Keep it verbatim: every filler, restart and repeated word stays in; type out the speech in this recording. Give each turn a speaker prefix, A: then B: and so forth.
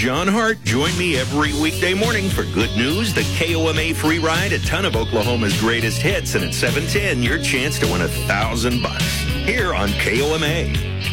A: John Hart. Join me every weekday morning for good news, the K O M A free ride, a ton of Oklahoma's greatest hits, and at seven ten, your chance to win a thousand bucks here on K O M A.